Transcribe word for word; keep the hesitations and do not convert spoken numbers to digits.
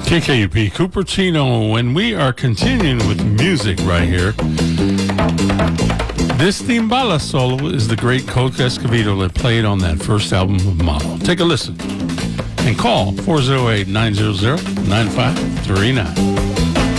K K U P Cupertino, and we are continuing with music right here. This Timbala solo is the great Coke Escovedo that played on that first album of Malo. Take a listen and call four oh eight, nine hundred, nine five three nine.